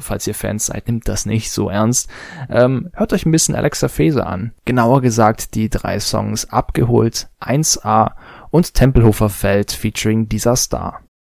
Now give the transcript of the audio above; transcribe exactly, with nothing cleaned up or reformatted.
falls ihr Fans seid, nimmt das nicht so ernst. Ähm, hört euch ein bisschen Alexa Faeser an. Genauer gesagt die drei Songs Abgeholt, eins a und Tempelhofer Feld featuring Dieser Star.